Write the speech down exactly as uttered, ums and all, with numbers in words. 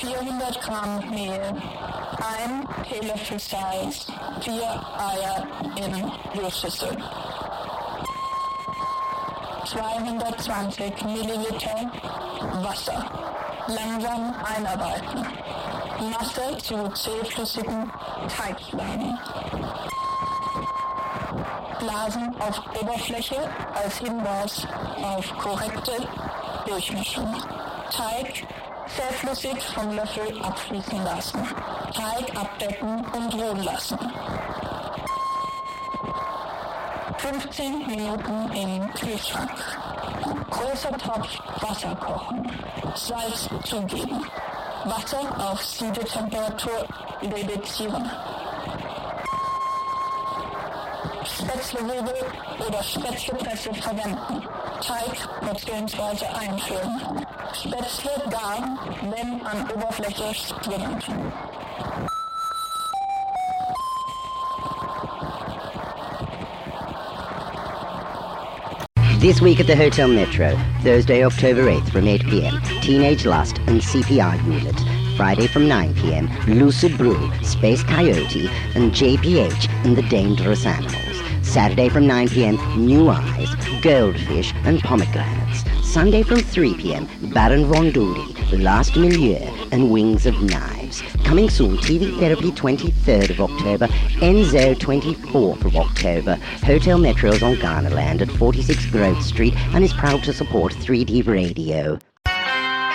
vierhundert Gramm Mehl, ein Teelöffel Salz, vier Eier in Rührschüssel, zweihundertzwanzig Milliliter Wasser. Langsam einarbeiten. Masse zu zähflüssigen Teig schlagen. Blasen auf Oberfläche als Hinweis auf korrekte Durchmischung. Teig zähflüssig vom Löffel abfließen lassen. Teig abdecken und ruhen lassen. fünfzehn Minuten im Kühlschrank. Großer Topf Wasser kochen. Salz zugeben. Wasser auf Siedetemperatur reduzieren. Spätzlewürfel oder Spätzlepresse verwenden. Teig portionsweise einfüllen. Spätzle garen, wenn an Oberfläche springend. This week at the Hotel Metro, Thursday, October eighth from eight p.m, Teenage Lust and C P R Unit. Friday from nine p.m, Lucid Brew, Space Coyote and J P H and the Dangerous Animals. Saturday from nine p.m, New Eyes, Goldfish and Pomegranates. Sunday from three p.m, Baron Von Doody, Last Milieu and Wings of Knives. Coming soon, T V Therapy twenty-third of October, Enzo twenty-fourth of October. Hotel Metro is on Ghanaland at forty-six Grove Street and is proud to support three D Radio.